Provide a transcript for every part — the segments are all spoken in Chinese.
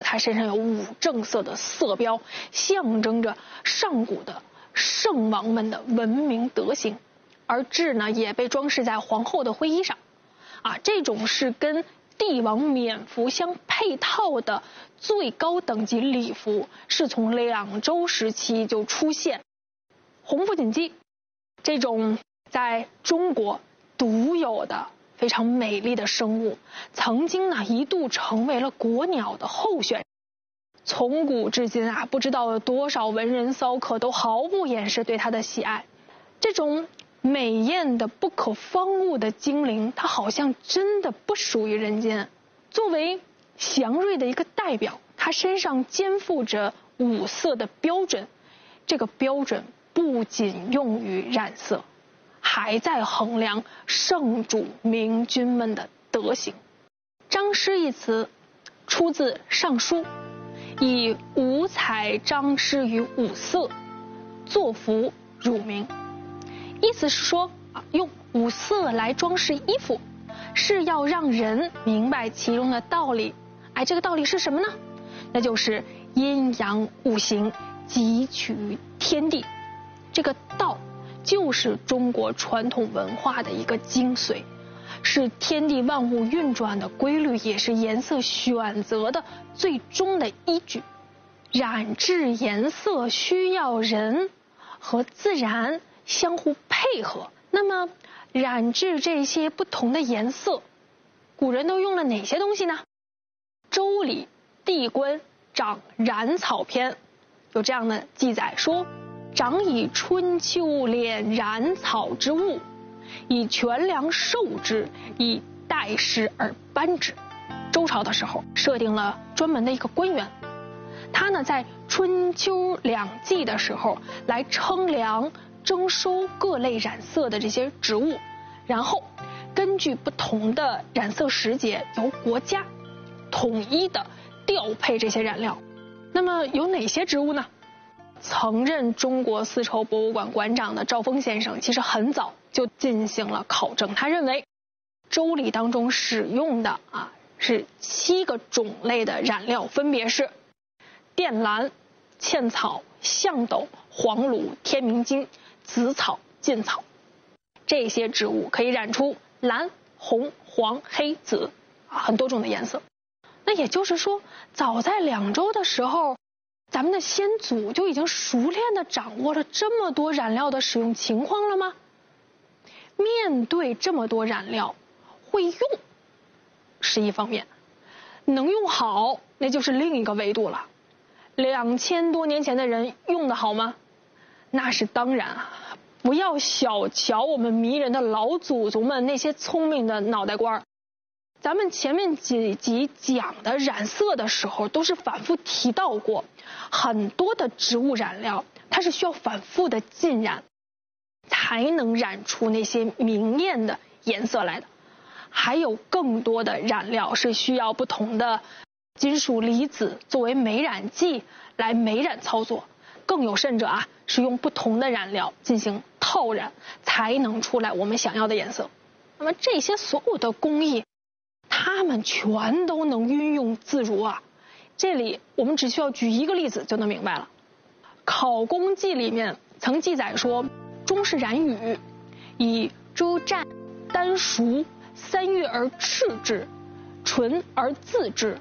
它身上有五正色的色标，象征着上古的圣王们的文明德行。而雉呢，也被装饰在皇后的徽衣上。这种是跟帝王冕服相配套的最高等级礼服，是从两周时期就出现。红腹锦鸡，这种在中国独有的非常美丽的生物，曾经呢一度成为了国鸟的候选。从古至今不知道有多少文人骚客都毫不掩饰对它的喜爱。这种美艳的不可方物的精灵，它好像真的不属于人间。作为祥瑞的一个代表，它身上肩负着五色的标准，这个标准不仅用于染色，还在衡量圣主明君们的德行。张狮一词出自《尚书》，以五彩张狮于五色，作服汝明。意思是说用五色来装饰衣服，是要让人明白其中的道理。这个道理是什么呢？那就是阴阳五行集取于天地。这个道就是中国传统文化的一个精髓，是天地万物运转的规律，也是颜色选择的最终的依据。染制颜色需要人和自然相互配合。那么染制这些不同的颜色，古人都用了哪些东西呢？周礼地官长染草篇有这样的记载说，长以春秋敛染草之物，以全粮授之，以代师而颁之。周朝的时候设定了专门的一个官员，他呢在春秋两季的时候来称量征收各类染色的这些植物，然后根据不同的染色时节，由国家统一的调配这些染料。那么有哪些植物呢？曾任中国丝绸博物馆馆长的赵峰先生其实很早就进行了考证，他认为周礼当中使用的是7个种类的染料，分别是靛蓝、茜草、象斗、黄芦、天明金、紫草、劲草。这些植物可以染出蓝、红、黄、黑、紫很多种的颜色。那也就是说，早在2周的时候，咱们的先祖就已经熟练地掌握了这么多染料的使用情况了吗？面对这么多染料，会用是一方面，能用好那就是另一个维度了。2000多年前的人用得好吗？那是当然不要小瞧我们迷人的老祖宗们那些聪明的脑袋瓜。咱们前面几集讲的染色的时候都是反复提到过，很多的植物染料它是需要反复的浸染才能染出那些明艳的颜色来的。还有更多的染料是需要不同的金属离子作为美染剂来美染操作，更有甚者是用不同的染料进行套染才能出来我们想要的颜色。那么这些所有的工艺，他们全都能运用自如这里我们只需要举一个例子就能明白了。考工记里面曾记载说，中式染羽以遮蘸丹熟3月而赤之，纯而自之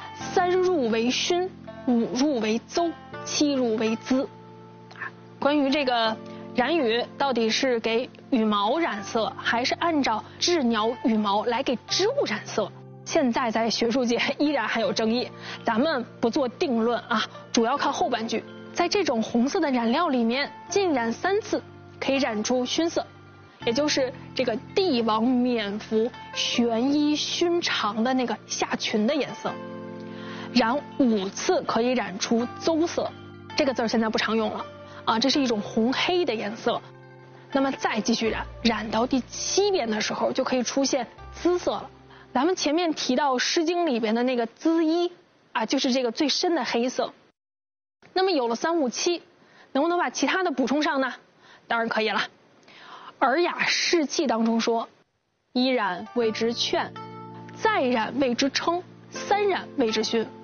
，3入为熏，5入为邹，7入为滋。关于这个染羽到底是给羽毛染色，还是按照雉鸟羽毛来给植物染色，现在在学术界依然还有争议，咱们不做定论主要看后半句。在这种红色的染料里面，浸染3次可以染出熏色，也就是这个帝王冕服玄衣熏长的那个下裙的颜色。染5次可以染出邹色，这个字现在不常用了这是一种红黑的颜色。那么再继续染到第7遍的时候就可以出现滋色了。咱们前面提到《诗经》里边的那个滋衣就是这个最深的黑色。那么有了3、5、7，能不能把其他的补充上呢？当然可以了。《尔雅释器》当中说，一染谓之劝，再染谓之称，3染谓之熏。